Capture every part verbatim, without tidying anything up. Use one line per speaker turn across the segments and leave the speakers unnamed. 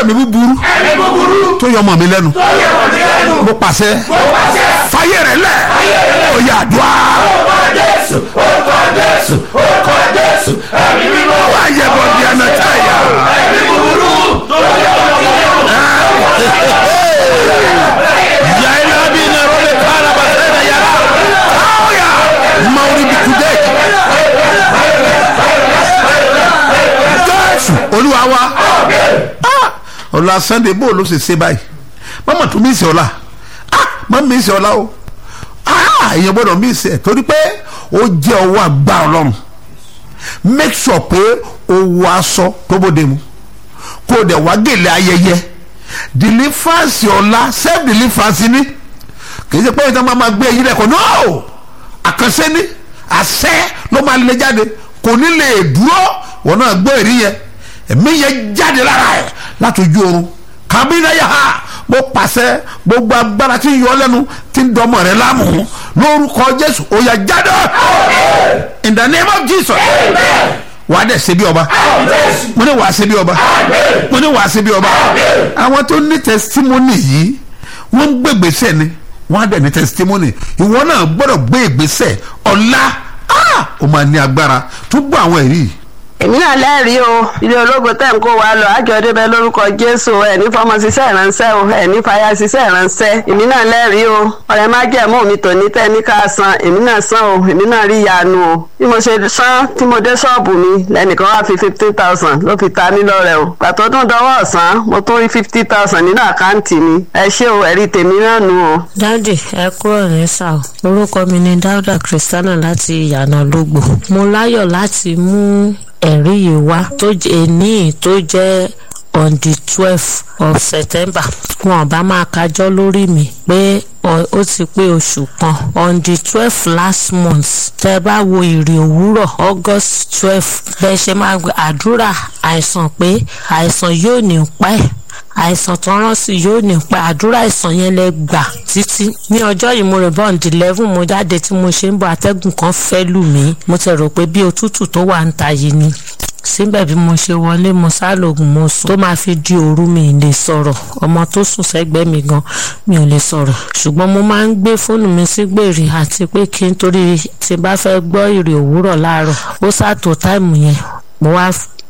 ẹ̀mí búburú tó yọ ọmọ mi lẹ́nu mo pàṣẹ fàyè rẹ̀ lẹ̀ ó yá àdúrà.
Orúkọ Jésù, orúkọ Jésù, orúkọ Jésù, ẹ̀mí mímọ́.
wá yẹ bọ̀ di ẹ̀nà táyà.
Ẹ̀mí búburú tó yọ ọmọ mi lẹ́nu.
yàrá bí iná rọlẹ̀ kára bàtẹ́ náà yàrá. káwọ́yà máwùrí bí kúdẹ́. jésù olúwa wa. ọ̀la sunday bó ló ṣe ṣe báyìí mọ́mọ́ tó mí ìsẹ̀ ọ̀la mọ́mọ́ mi ìsẹ̀ ọ̀la o èèyàn gbọ́dọ̀ mí ìsẹ̀ torí pé ó jẹ́ ọwọ́ àgbà ọlọ́run make sure pé o wọ aṣọ tó bóde mu kó o dẹ̀ wá gèlè ayẹyẹ deliverance ọ̀la self deliverance ni kì í ṣe pé ìtàn máa ma gbé ẹyin lẹ́kọ̀ọ́ no àkànṣe ni àṣẹ ló máa lè jáde kò ní lè dúró wọn náà gbọ́ èrí yẹn ẹ̀mí yẹn jáde lára ẹ̀ láti ojú oorun kàmínàyà ha mo pàṣẹ gbogbo agbára tí ń yọ lẹ́nu tí ń dọmọ rẹ láàmú lórúkọ Jésù ó yá jáde in the name of Jesus wà á dẹ̀ ṣe bí ọba mo ní wà á ṣe bí ọba mo ní wà á ṣe bí ọba àwọn tó ní testimony yìí wọ́n ń gbé ìgbésẹ̀ ni wọ́n á dẹ̀ ní testimony ìwọ náà gbọ́dọ̀ gbé ìgbésẹ̀ ọ̀la ó máa ní agbára tó gbọ́ àwọn èrí.
èmi náà lẹ́rìí o ilé ológo tẹ̀ ń kó wa lọ àjọ débẹ̀ lórúkọ Jésù ẹ̀ ní fọmọ ṣiṣẹ́ ìránṣẹ́ o ẹ̀ ní fàyà ṣiṣẹ́ ìránṣẹ́ èmi náà lẹ́rìí o ọ̀rẹ́ má jẹ̀mú mi tòní tẹ́ ní ká san èmi náà san o èmi náà rí ìyanu o bí mo ṣe san tí mo dé ṣọ́ọ̀bù mi lẹ́nìkan wá fi fifteen thousand ló fi ta mí lọ́rẹ o pàtó tún dọwọ́ ọ̀sán mo tún rí fifty thousand nínú àkáǹtì mi ẹ ṣé o ẹ̀rí tèmi náà nù o.
dáàdì ẹ kúrò ní sà o orúkọ mi ni Dáúdà Christiana láti ìyànà ológbò mo láyọ̀ láti mú ẹ̀rí yìí wá tó jẹ́ ní tó jẹ́ on the twelve of September wọn bá máa kájọ́ lórí mi pé ó ti pé oṣù kan on the twelve last month tẹ́ bá wo ìrì òwúrọ̀ August twelve bẹ́ẹ̀ ṣe máa gbé àdúrà àìsàn pé àìsàn yóò ní pa ẹ́ àìsàn tó rán sí yóò ní pa àdúrà àìsàn yẹn lẹ gbà títí ní ọjọ́ yìí mo rìn bọ́ ǹdí eleven mo jáde tí mo ṣe ń bọ̀ atẹ́gùn kan fẹ́ lù mí mo ti rò pé bí òtútù tó wà ń ta yìí ni síbẹ̀ bí mo ṣe wọlé mo sálògùn mo sùn tó máa fi di òru mi lè sọ̀rọ̀ ọmọ tó sùn sẹ́gbẹ́ mi gan mi ò lè sọ̀rọ̀ ṣùgbọ́n mo máa ń gbé fóònù mi sí gbèrè àti pé kí n torí tí bá fẹ́ gbọ́ ìrì òwúrọ̀ láàárọ̀ ó sàtò táìmù yẹn mo wá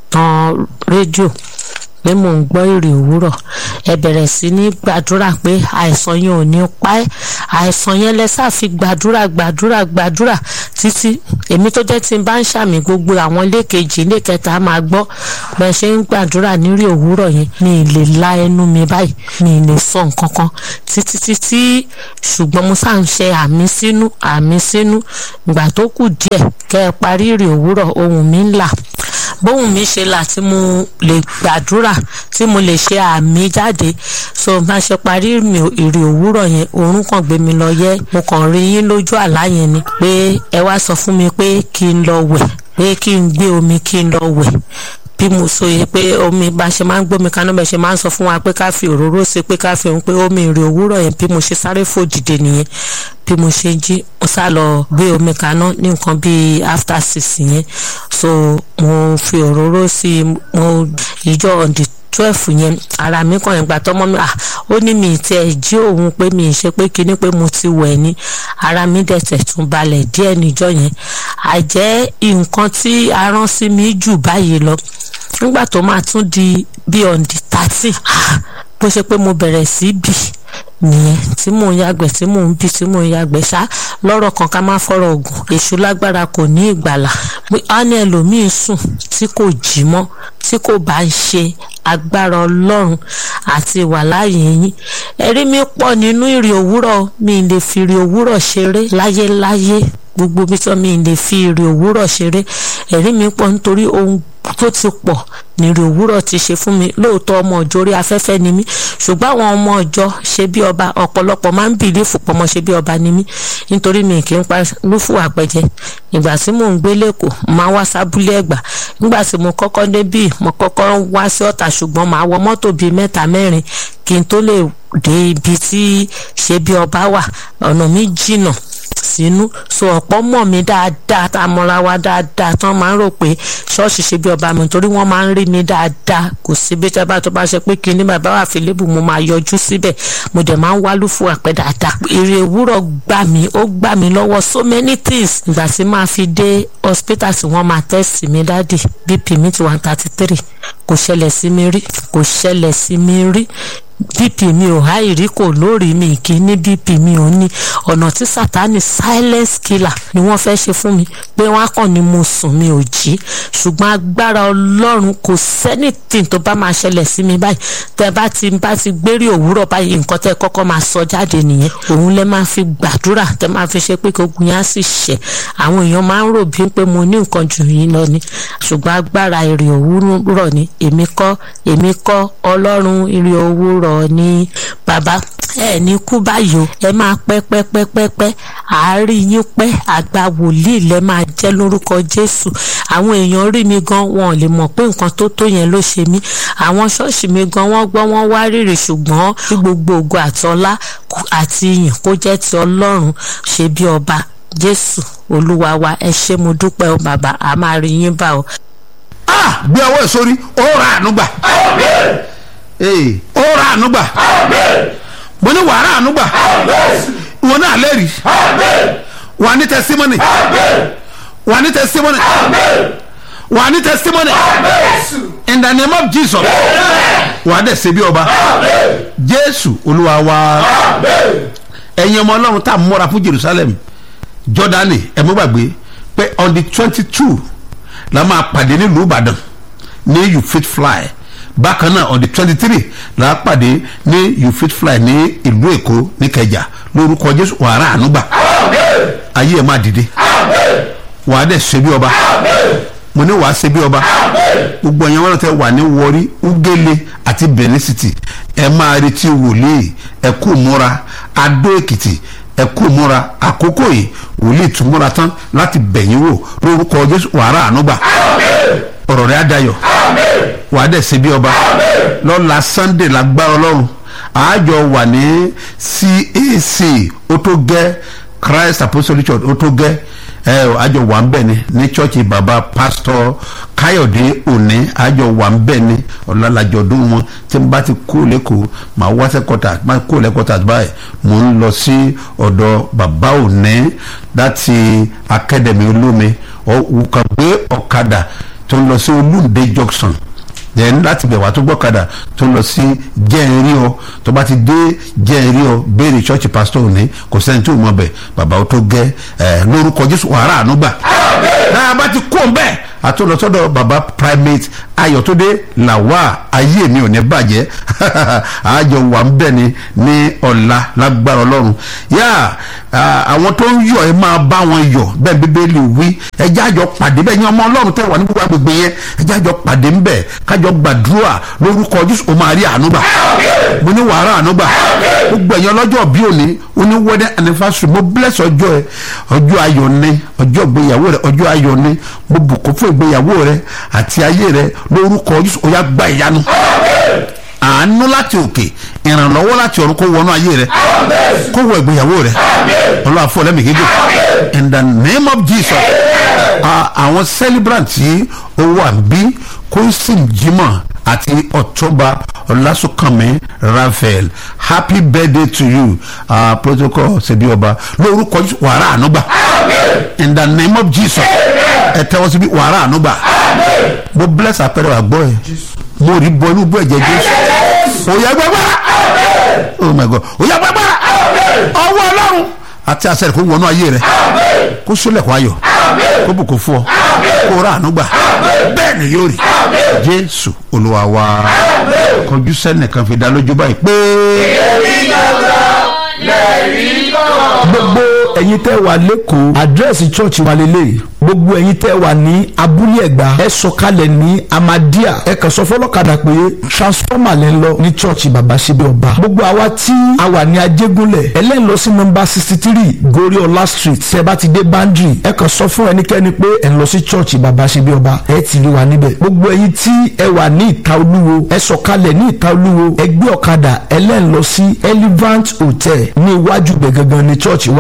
tan rédíò pé mò ń gbọ́ ìrì òwúrọ̀ ẹ bẹ̀rẹ̀ sí ní gbàdúrà pé àìsàn yẹn ò ní pa ẹ́ àìsàn yẹn lẹ sáfi gbàdúrà gbàdúrà gbàdúrà títí èmi tó jẹ́ tí n bá ń ṣàmì gbogbo àwọn ilé kejì ilé kẹta máa gbọ́ bẹ́ẹ̀ ṣe ń gbàdúrà nírì òwúrọ̀ yẹn mi ì lè la ẹnu mi báyìí mi ì lè sọ nǹkan kan títí títí ṣùgbọ́n mo sá ń ṣe àmì sínú àmì sínú ìgbà tó kù díẹ̀ kẹ́ ẹ parí ìrì òwúrọ̀ ohùn mi ń là bóun mi ṣe là tí mo lè gbàdúrà tí mo lè ṣe àmì jáde so bá ṣe parí ìrì òwúrọ̀ yẹn oorun kan gbé mi lọ yẹ mo kàn rí yín lójú àlá yẹn ni pé ẹ wá sọ fún mi pé kí n lọ wẹ̀ pé kí n gbé omi kí n lọ wẹ̀ bí mo sọ yẹ pé omi bá ṣe máa ń gbómi kaná bẹ́ẹ̀ ṣe máa ń sọ fún wa pé ká fi òróró sí pé ká fi òun pé omi ìrì òwúrọ̀ yẹn bí mo ṣe sáré fò dìde nìyẹn bí mo ṣe jí mo sá lọ gbé omi kaná ní nǹkan bíi after six yẹn so mo fi òróró sí mo ìjọ on the twelve yẹn ara mi kàn ìgbà tọmọ mi ah ó ní mi ti ẹ̀ jí òun pé mi ì ṣe pé kíní pé mo ti wẹ̀ ni ara mi dẹ̀tẹ̀ tún balẹ̀ díẹ̀ níjọ́ yẹn àjẹ́ nǹkan tí a rán sí mi jù báyìí lọ nígbà tó máa tún di bí on the thirteen bó ṣe pé mo bẹ̀rẹ̀ sí bì nìyẹn tí mò ń yàgbẹ́ tí mò ń bì tí mò ń yàgbẹ́ ṣá lọ́rọ̀ kan ká má fọ́rọ̀ ògùn èṣù lágbára kò ní ìgbàlà pé á ní ẹlòmíín sùn tí kò jí mọ́ tí kò bá ń ṣe agbára Ọlọ́run àti ìwàláàyè yín ẹ̀rí mi pọ̀ nínú ìrì òwúrọ̀ mi lè fi ìrì òwúrọ̀ ṣeré láyéláyé gbogbo bí sọ mi lè fi ìrì òwúrọ̀ ṣeré ẹ̀rí mi pọ̀ nítorí ohun tó ti pọ̀ nírì òwúrọ̀ ti ṣe fún mi lóòótọ́ ọmọ ọjọ́ orí afẹ́fẹ́ ni mí ṣùgbọ́n àwọn ọmọ ọjọ́ ṣe bí ọba ọ̀pọ̀lọpọ̀ máa ń bìlífù pọ̀mọ́ ṣe bí ọba ni mí nítorí mi kì í pa lúfù àpẹjẹ ìgbà tí mò ń gbé lẹ́kọ̀ọ́ máa wá sábúlé Ẹ̀gbá nígbà tí mo kọ́kọ́ débì mo kọ́kọ́ wá sí Ọ̀tà ṣùgbọ́n máa wọ mọ́tò bíi mẹ́ta mẹ́rin kí n tó lè dé ibi tí ṣe bí ọba wà ọ̀nà mi jìnnà sínú so ọ̀pọ̀ mọ̀ mí dáadáa tá a mọ̀ra wa dáadáa tán máa ń rò pé ṣọ́ọ̀ṣì ṣe bí ọba mi torí wọ́n máa ń rí mi dáadáa kò sí bí tẹ́ bá tó bá ṣe pé kí ní bàbá wà fìlébù mo máa yọjú síbẹ̀ mo dẹ̀ máa ń wá lúfù àpẹ́ dáadáa. ire òwúrọ̀ gbà mí ó gbà mí lọ́wọ́ so many things. ìgbà tí máa fi dé hospital tí wọ́n máa test mi dáàdì B P mi ti one thirty three kò ṣẹlẹ̀ sí mi rí kò ṣẹlẹ̀ sí mi rí B P mi ò háì rí kò lórí mi kì í ní B P mi ò ní ọ̀nà tí Sátánì silence killer ni wọ́n fẹ́ ṣe fún mi pé wọ́n á kàn ní mo sùn mi ò jí ṣùgbọ́n agbára Ọlọ́run kò sẹ́nìtìn tó bá máa ṣẹlẹ̀ sí mi báyìí tẹ́ bá ti bá ti gbérí òwúrọ̀ báyìí nǹkan tẹ́ kọ́kọ́ máa sọ jáde nìyẹn òun lẹ́ máa fi gbàdúrà tẹ́ máa fi ṣe pé ogun yẹn á sì ṣẹ àwọn èèyàn máa ń rò bí pé mo ní nǹkan jù yín lọ ni ṣùgbọ́n agbára ire òwúrọ̀ ni èmi kọ́ èmi kọ́ Ọlọ́run ire òwúrọ̀ ní bàbá ẹ ní kú báyìí o ẹ máa pẹ́ pẹ́ pẹ́ pẹ́ pẹ́ àárín yín pẹ́ àgbà wòlíì lẹ máa jẹ́ lórúkọ Jésù àwọn èèyàn rí mi gan wọn ò lè mọ̀ pé nǹkan tó tó yẹn ló ṣe mí àwọn ṣọ́ọ̀ṣì mi gan wọ́n gbọ́ wọ́n wá rírì ṣùgbọ́n tí gbogbo ògo àtọlá àti ìyìn kó jẹ́ ti Ọlọ́run ṣe bí ọba Jésù Olúwa wa ẹ ṣé mo dúpẹ́ o bàbá a máa rí yín bá o.
ah bí ọwọ́ ẹ̀ sórí ó ra àánú gbà. ee ó ra àánú gbà. mo ní wàá ra àánú gbà. wọn náà lẹ́rìí. wà ní testimony. wà ní testimony. wà ní testimony. in the name of Jesus. wà á dẹ̀ ṣe bí ọba. Jésù Olúwa wa. ẹ̀yin ọmọ Ọlọ́run tá a múra fún Jerusalem Jọ́dánì ẹ mọ́ gbàgbé pé on the twenty two la máa pàdé nílùú Ìbàdàn ní you fit fly bákan náà on the twenty three la pàdé ní you fit fly ní ìlú Èkó ní Kẹjà lórúkọ Jésù wàrà ànúgbà ayé ẹ máa dìde wàá dẹ̀ ṣe bí ọba mo ní wàá ṣe bí ọba gbogbo ẹ̀yàn wọn tẹ wà ní Warri Ugele àti Benin City ẹ máa retí wòlíì ẹ kú múra Adó Èkìtì ẹ kú múra àkókò yìí wòlíì tún múra tán láti bẹ̀yìn wò lórúkọ Jésù wàrà ànúgbà ọ̀rọ̀ rẹ̀ á dayọ̀ wàá dẹ̀ ṣe bí ọba lọ́la Sunday lágbára Ọlọ́run àájọ wà ní C A C ó tó gẹ́ Christ Apostolic Church ó tó gẹ́ ẹ àjọ wà ń bẹ̀ ni ní chọ́ọ̀chì bàbá pásítọ̀ Káyọ̀dé Òní àjọ wà ń bẹ̀ ni ọ̀làlájọ̀dún wọn tí n bá ti kó lẹ́kọ̀ọ́ màá wá sẹ́kọ̀tà máa kó lẹ́kọ̀tà báyìí mò ń lọ sí ọ̀dọ̀ bàbá Òní láti Academy Olómi ọ̀kà gbé ọ̀kadà tó ń lọ sí Olúndé junction then láti bẹ̀ wá tó gbọ́kadà tó lọ sí jẹ́ẹ̀rí ọ tó bá ti dé jẹ́ẹ̀rí ọ béèrè church pastor Òní kò sẹ́ni tó mọ̀ bẹ̀ bàbá ó tó gẹ́ ẹ̀ lórúkọ Jésù wàrà ànúgbà náà bá ti kó bẹ́ẹ̀ àtúntò bàbá primate Ayọ̀túndé làwà ayé mi ò ní bàjẹ́ àjọ wà ń bẹ̀ ni ní ọ̀la lágbára Ọlọ́run yá àwọn tó ń yọ̀ ẹ máa bá wọn yọ̀ bẹ́ẹ̀ Bíbélì wí ẹjẹ́ àjọ pàdé bẹ́ẹ̀ ni ọmọ Ọlọ́run tẹ̀ wà ní gbogbo agbègbè yẹn ẹjẹ́ àjọ pàdé ń bẹ̀ kájọ gbàdúrà lórúkọ Jésù ó máa rí ànúgbà mo ní wàrà ànúgbà gbogbo ẹ̀yàn ọlọ́jọ́ bí òní oní wedding anniversary mo bless ọjọ́ ẹ ọjọ́ ayọ̀ ni ọjọ́ ìgbéyàwó rẹ ọjọ́ ayọ̀ ni mo bùkún fún ìgbéyàwó rẹ àti ayé rẹ lórúkọ Jésù ó yá gba ìyanu àánú láti òkè ìrànlọ́wọ́ láti ọ̀run kó wọnú ayé rẹ kó wọ ìgbéyàwó rẹ Ọlọ́run fún ọlẹ́mì gígùn in the name of Jesus àwọn celebrant tí ó wà bí Kósìm Jimoh àti Ọ̀túnba Ọlásùnkànmí Raphael happy birthday to you uh, protocol ṣebí ọba lórúkọ wàrà ànúgbà in the name of Jesus ẹ tẹ́wọ́ síbi wàrà ànúgbà mo bless àpẹẹrẹ àgbọ̀ ẹ̀ mo rí bọ́ inú bọ́ ẹ̀jẹ̀ Jésù òyà gbàgbára oh my God òyà gbàgbára ọwọ́ Ọlọ́run àti àṣẹ rẹ̀ kó wọnú ayé rẹ̀ kó sólẹ̀kùn ayọ̀ kó bùkún fún ọ kó rà ànúgbà bẹ́ẹ̀ ni yóò rí Jésù Olúwa wa kọjú sẹ́nìkan fi dá lójú báyìí pé. èmi gbàgbọ́ lẹ́rìí kan.
gbogbo ẹ̀yin tẹ́ wà lẹ́kọ̀ọ́ àdírẹ́sì chọ́ọ̀chì wa lélẹ̀ gbogbo ẹ̀yin tẹ́ wà ní abúlé ẹ̀gbá ẹ sọ̀kalẹ̀ ní Amadia ẹ kàn sọ fọlọ́kadà pé transformer lẹ́ ń lọ ní chọ́ọ̀chì bàbá ṣebí ọba gbogbo àwa tí a wà ní Ajégúnlẹ̀ ẹlẹ́yìn lọ sí nọ́mbà sixty three Goriola street tẹ́ bá ti dé boundary ẹ kàn sọ fún ẹnikẹ́ni pé ẹ ń lọ sí chọ́ọ̀chì bàbá ṣebí ọba ẹ ti rí wa níbẹ̀ gbogbo ẹ̀yin tí ẹ wà ní Ìta Olúwo ẹ sọ̀kalẹ̀ ní Ìta Olúwo ẹ gbé ọ̀kadà ẹlẹ́yìn lọ sí Elevant Hotel ní iwájú gbẹ̀gẹ̀gàn ní chọ́ọ̀chì wa gbogbo ẹ̀yin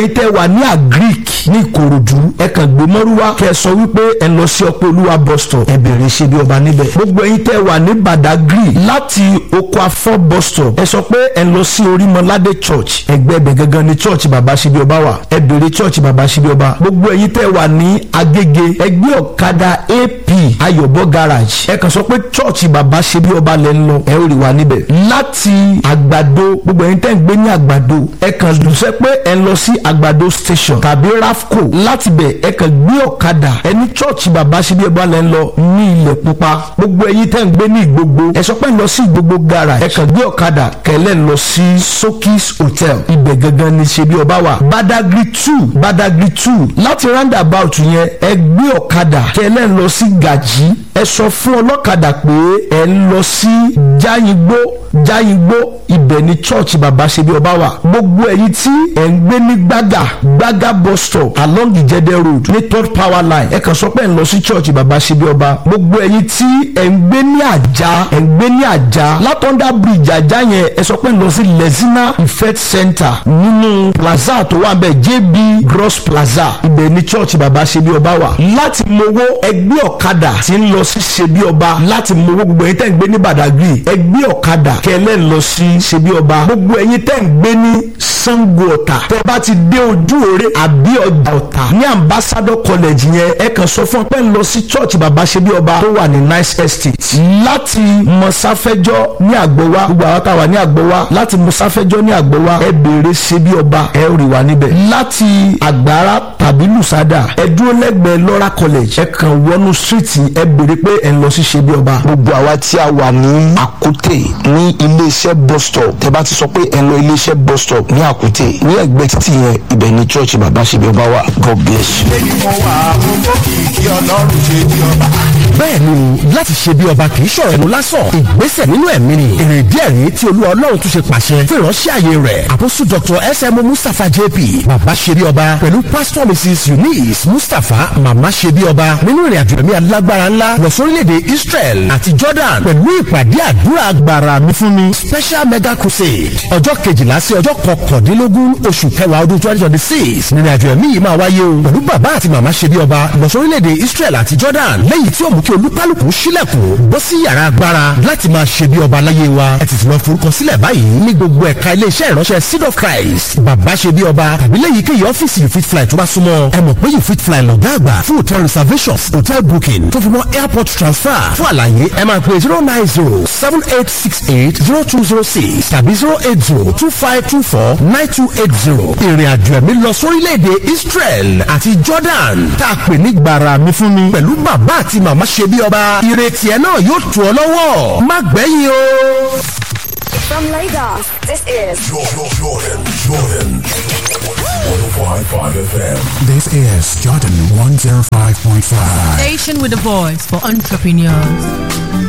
ẹ̀yin tẹ́ wà ní agric ní ìkòròdú ẹ kàn gbé mọ́rúwá kẹ́ ẹ sọ wípé ẹ lọ sí ọpẹ́ olúwa bus stop ẹ bẹ̀rẹ̀ ṣe bí ọba níbẹ̀. gbogbo ẹ̀yin tẹ́ wà ní badagry láti oko afọ bus stop ẹ sọ pé ẹ lọ sí orímọládé church ẹgbẹ́ ẹbẹ̀ gangan ní church bàbá ṣe bí ọba wà ẹ bẹ̀rẹ̀ church bàbá ṣe bí ọba. gbogbo ẹ̀yin tẹ́ wà ní agége ẹgbẹ́ ọ̀kadà ap ayọ̀bọ garage ẹ kàn sọ pé church bàbá ṣe bí ọba lẹ́ ń lọ ẹ ó rí wa níbẹ̀. láti àgbàdo gbogbo ẹ̀yin tẹ́ ń gbé ní àgbàdo ẹ kàn sọ pé ẹ lọ sí àgbàdo station tàbí rafco láti bẹ̀ ẹ kàn gbé ọ̀kadà ẹni church bàbá ṣe bí ọba lẹ́ ń lọ ní ilẹ̀ pupa. gbogbo ẹ̀yin tẹ́ ń gbé ní ìgbogbo ẹ sọ pé ẹ lọ sí ìgbogbo garage ẹ kàn gbé ọ̀kadà kẹlẹ́ lọ sí sokis hotel ibẹ̀ gangan ní ṣe bí ọba wà. badagry two badagry two láti roundabout yẹn ẹ gbé ọ̀kadà kẹlẹ́ lọ sí gàjí ẹ sọ fún ọlọ́kadà pé ẹ ń lọ sí jáyìngbó jáyìngbó ibẹ̀ ní church bàbá ṣe bí ọba wà. gbogbo ẹ̀yin tí ẹ̀ ń gbé ní gbàgà gbàgà bus stop along ìjẹdẹ road ní third power line ẹ kàn sọ pé ẹ̀ ń lọ sí church bàbá ṣe bí ọba. gbogbo ẹ̀yin tí ẹ̀ ń gbé ní àjà ẹ̀ ń gbé ní àjà látọ̀ndà bridge àjà yẹn ẹ sọ pé ẹ̀ ń lọ sí lezina ifet center nínú plaza tó wà bẹ́ẹ̀ jb gross plaza ibẹ̀ ní church bàbá ṣe bí ọba wà. láti mowó ẹgbẹ́ ọ̀kadà tí ń lọ sí ṣe bí ọba láti mowó gbogbo ẹ̀yin tẹ́ ń gbé ní badagry ẹgbẹ́ ọ̀kadà kẹlẹ́ ń lọ sí ṣe bí ọba. gbogbo ẹ̀yin tẹ́ ń gbé ní sango ọ̀tà tẹ́ bá ti dé ojú òre àbí ọjà ọ̀tà ní ambassador college yẹn ẹ kàn sọ fún ọ pé ń lọ sí church bàbá ṣe bí ọba tó wà ní nice estate. láti mọ̀sáfẹ́jọ́ ní àgbọ̀wá gbogbo àwọn táwa ní àgbọ̀wá láti mọ̀sáfẹ́jọ́ ní àgbọ̀wá ẹ béèrè ṣe bí ọba ẹ rí wa níbẹ̀. láti àgbára tàbí lùsádà ẹ dúró lẹ́gbẹ̀ẹ́ lọ́ra college ẹ kàn wọnú street ẹ béèrè pé ẹ ń lọ sí ṣe bí ọba.
gbogbo àwa tí a wà ní àkútè ní iléeṣẹ́ bus stop tẹ́ bá ti sọ pé ẹ lọ iléeṣẹ́ bus stop ní àkútè ní ẹgbẹ́ títì yẹn ibẹ̀ ní church bàbá ṣe bí ọba wà. God bless you.
lẹ́yìn mo wà mo mọ̀ kí ọlọ́run ṣe bí ọba.
bẹ́ẹ̀ ni láti ṣe bí ọba kì í ṣọ̀rọ̀ ẹnu lásán ìgbésẹ̀ nínú ẹ̀mí ni èrè díẹ̀ rí tí olúwa ọlọ́run tún ṣe pàṣẹ fún ìránṣẹ́ àyè rẹ̀ àpòsù dr smo mustapha jp bàbá ṣe bí ọba pẹ̀lú pastor mrs eunice mustapha màmá ṣe bí ọba nínú ìrìn àjò ẹ̀mí alágbára ńlá lọ sórílẹ̀-èdè israel àti jordan pẹ̀lú ìpàdé àdúrà agbára mi fún mi special mega crusade ọjọ́ kejìlá sí ọjọ́ kọkàndínlógún oṣù kẹwàá ọdún twenty twenty six nínú àjò ẹ̀mí yìí máa wáyé o pẹ̀lú bàbá àti màmá ṣe bí ọba lọ sórílẹ̀-èdè israel àti jordan lẹ́yìn tí ó mú kí olúkálùkù sílẹ̀kùn bọ́ sí yàrá agbára láti máa ṣe bí ọba láyé wa ẹ ti ti lọ forúkọ sílẹ̀ báyìí ní gbogbo ẹ̀ka iléeṣẹ́ ìránṣẹ́ seed of christ bàbá ṣe bí ọba tàbí lẹ́yìn kéyìí ọ́fíìsì you fit fly tó bá súnmọ́ ẹ mọ̀ pé you fit fly lọ́gá àgbà fún hotel reservations hotel booking tó fi mọ́ airport transfer fún àlàyé ẹ máa pè zero nine zero seven eight six eight zero two zero six tàbí zero eight zero two five two four nine two eight zero ìrìn àjò ẹ̀mí lọ sórílẹ̀-èdè israel àti jordan tá a pè ní gbàrà mi fún mi pẹ̀lú bàbá àti màmá ṣe bí ọba ìrètí ẹ náà yóò tù ọ lọ́wọ́ má gbẹ̀yìn o.
From Lagos, this is
Jordan, Jordan, Jordan. one oh five point five F M.
This is Jordan one oh five point five.
Station with a voice for entrepreneurs.